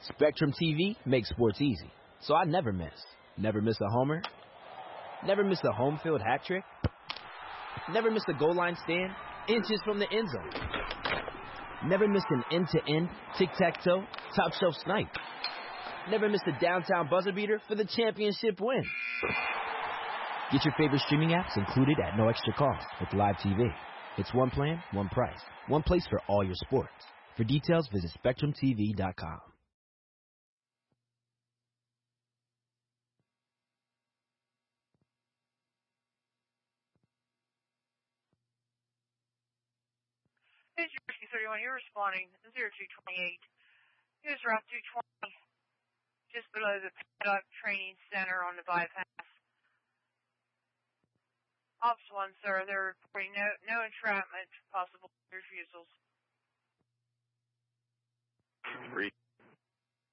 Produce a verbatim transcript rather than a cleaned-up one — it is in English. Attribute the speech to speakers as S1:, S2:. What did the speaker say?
S1: Spectrum T V makes sports easy, so I never miss. Never miss a homer. Never miss a home field hat trick. Never miss a goal line stand inches from the end zone. Never miss an end-to-end, tic-tac-toe, top-shelf snipe. Never miss a downtown buzzer beater for the championship win. Get your favorite streaming apps included at no extra cost with Live T V. It's one plan, one price, one place for all your sports. For details, visit spectrum t v dot com.
S2: Hey, Jersey thirty-one, you're responding zero two twenty-eight. Here's Route two twenty, just below the Paddock Training Center on the bypass. Ops one, sir, they're reporting no, no entrapment, possible refusals.
S3: Three.